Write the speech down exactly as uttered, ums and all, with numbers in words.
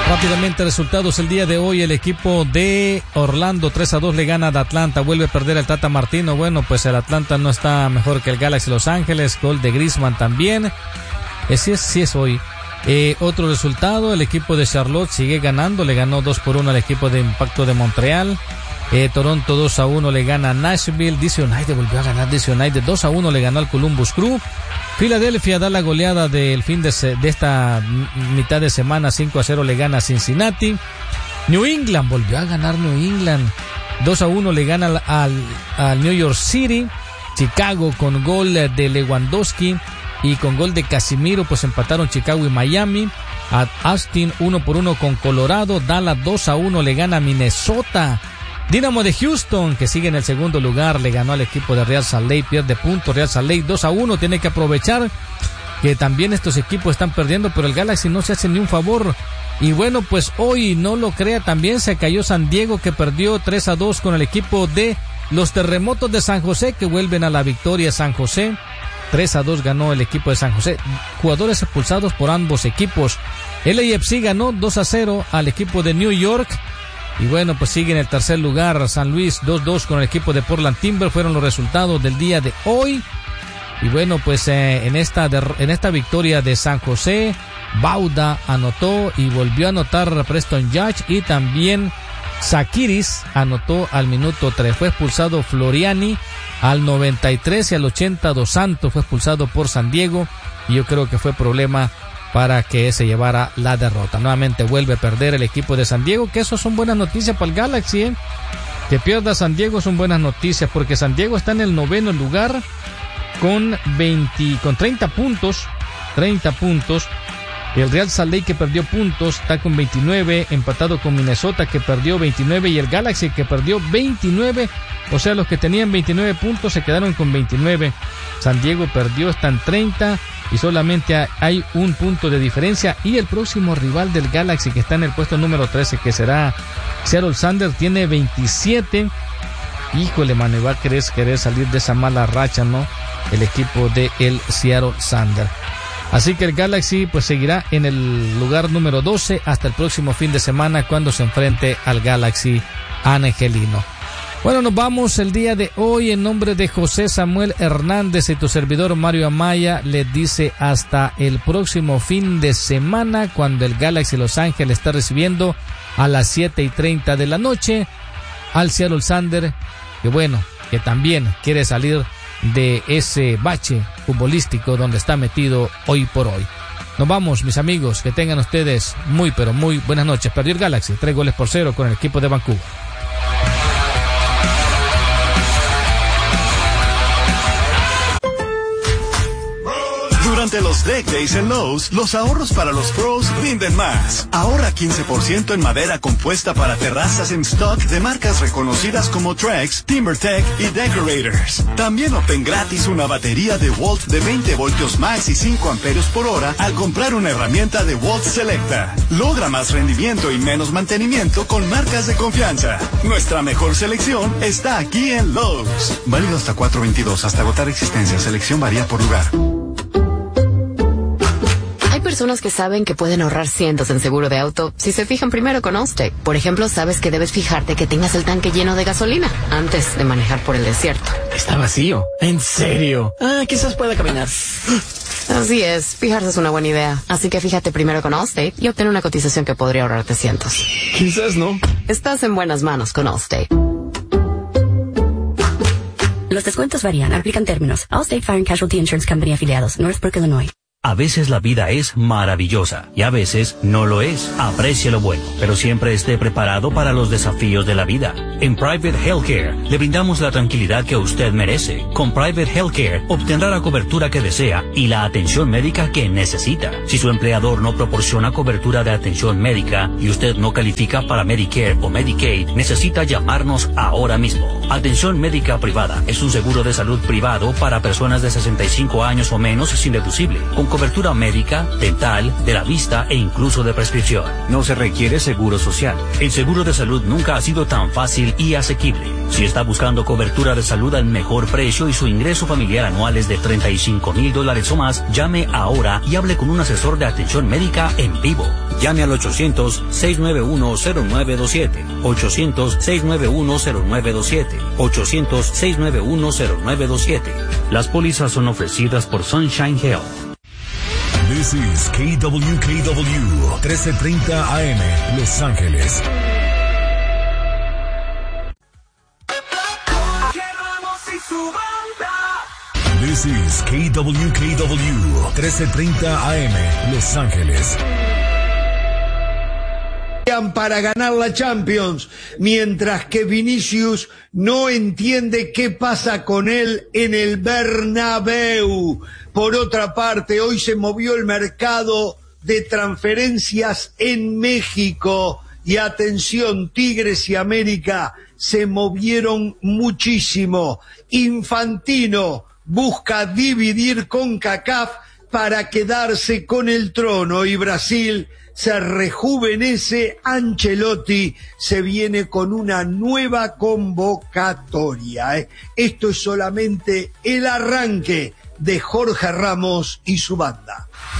Rápidamente resultados el día de hoy. El equipo de Orlando tres a dos le gana a Atlanta. Vuelve a perder el Tata Martino. Bueno, pues el Atlanta no está mejor que el Galaxy Los Ángeles. Gol de Griezmann también. Eh, sí, es, sí es hoy. Eh, otro resultado, el equipo de Charlotte sigue ganando. Le ganó dos por uno al equipo de Impacto de Montreal. Eh, Toronto dos a uno le gana a Nashville. D C United volvió a ganar. D C United dos a uno le ganó al Columbus Crew. Filadelfia da la goleada del fin de, se, de esta mitad de semana. Cinco a cero le gana a Cincinnati. New England volvió a ganar. New England dos a uno le gana al, al, al New York City. Chicago con gol de Lewandowski y con gol de Casimiro pues empataron Chicago y Miami. A Austin uno por uno con Colorado. Dallas dos a uno le gana a Minnesota. Dynamo de Houston, que sigue en el segundo lugar, le ganó al equipo de Real Salt Lake, pierde puntos. Real Salt Lake dos a uno, tiene que aprovechar que también estos equipos están perdiendo, pero el Galaxy no se hace ni un favor. Y bueno, pues hoy, no lo crea, también se cayó San Diego, que perdió tres a dos con el equipo de los Terremotos de San José, que vuelven a la victoria. San José tres a dos ganó el equipo de San José. Jugadores expulsados por ambos equipos. El A F C ganó dos a cero al equipo de New York. Y bueno, pues sigue en el tercer lugar San Luis dos dos con el equipo de Portland Timber. Fueron los resultados del día de hoy. Y bueno, pues eh, en esta en esta victoria de San José, Bauda anotó y volvió a anotar Preston Judge, y también Zakiris anotó al minuto tres. Fue expulsado Floriani al noventa y tres y al ochenta Dos Santos fue expulsado por San Diego, y yo creo que fue problema para que se llevara la derrota. Nuevamente vuelve a perder el equipo de San Diego, que eso son buenas noticias para el Galaxy, ¿eh? Que pierda San Diego son buenas noticias, porque San Diego está en el noveno lugar con veinte, con treinta puntos, treinta puntos. El Real Salt Lake, que perdió puntos, está con veintinueve, empatado con Minnesota, que perdió veintinueve, y el Galaxy, que perdió veintinueve. O sea, los que tenían veintinueve puntos se quedaron con veintinueve. San Diego perdió, están treinta, y solamente hay un punto de diferencia. Y el próximo rival del Galaxy, que está en el puesto número trece, que será Seattle Sounders, tiene veintisiete. Híjole, mano, va a querer, querer salir de esa mala racha, ¿no? El equipo de el Seattle Sounders. Así que el Galaxy pues seguirá en el lugar número doce hasta el próximo fin de semana, cuando se enfrente al Galaxy angelino. Bueno, nos vamos el día de hoy. En nombre de José Samuel Hernández y tu servidor Mario Amaya, les dice hasta el próximo fin de semana, cuando el Galaxy Los Ángeles está recibiendo a las siete y treinta de la noche al Seattle Sounders, que bueno, que también quiere salir de ese bache futbolístico donde está metido hoy por hoy. Nos vamos, mis amigos, que tengan ustedes muy pero muy buenas noches. Perdió el Galaxy, tres goles por cero con el equipo de Vancouver. Durante los Deck Days en Lowe's, los ahorros para los pros rinden más. Ahorra quince por ciento en madera compuesta para terrazas en stock de marcas reconocidas como Trex, TimberTech y Decorators. También obtén gratis una batería de Walt de veinte voltios max y cinco amperios por hora al comprar una herramienta de Walt Selecta. Logra más rendimiento y menos mantenimiento con marcas de confianza. Nuestra mejor selección está aquí en Lowe's. Válido hasta cuatro veintidós, hasta agotar existencia. Selección varía por lugar. Hay personas que saben que pueden ahorrar cientos en seguro de auto si se fijan primero con Allstate. Por ejemplo, sabes que debes fijarte que tengas el tanque lleno de gasolina antes de manejar por el desierto. Está vacío. ¿En serio? Ah, quizás pueda caminar. Así es, fijarse es una buena idea. Así que fíjate primero con Allstate y obtén una cotización que podría ahorrarte cientos. Quizás no. Estás en buenas manos con Allstate. Los descuentos varían, aplican términos. Allstate Fire and Casualty Insurance Company afiliados, Northbrook, Illinois. A veces la vida es maravillosa y a veces no lo es. Aprecie lo bueno, pero siempre esté preparado para los desafíos de la vida. En Private Healthcare le brindamos la tranquilidad que usted merece. Con Private Healthcare obtendrá la cobertura que desea y la atención médica que necesita. Si su empleador no proporciona cobertura de atención médica y usted no califica para Medicare o Medicaid, necesita llamarnos ahora mismo. Atención Médica Privada es un seguro de salud privado para personas de sesenta y cinco años o menos sin deducible, con cobertura médica, dental, de la vista e incluso de prescripción. No se requiere seguro social. El seguro de salud nunca ha sido tan fácil y asequible. Si está buscando cobertura de salud al mejor precio y su ingreso familiar anual es de treinta y cinco mil dólares o más, llame ahora y hable con un asesor de atención médica en vivo. Llame al ochocientos, seiscientos noventa y uno, cero nueve dos siete. ochocientos, seiscientos noventa y uno, cero nueve dos siete. ochocientos, seiscientos noventa y uno, cero nueve dos siete. Las pólizas son ofrecidas por Sunshine Health. This is K W K W, trece treinta A M, Los Ángeles. This is K W K W, trece treinta A M, Los Ángeles. Para ganar la Champions, mientras que Vinicius no entiende qué pasa con él en el Bernabéu. Por otra parte, hoy se movió el mercado de transferencias en México y atención, Tigres y América se movieron muchísimo. Infantino busca dividir con CONCACAF para quedarse con el trono y Brasil se rejuvenece. Ancelotti se viene con una nueva convocatoria. ¿eh? Esto es solamente el arranque de Jorge Ramos y su banda.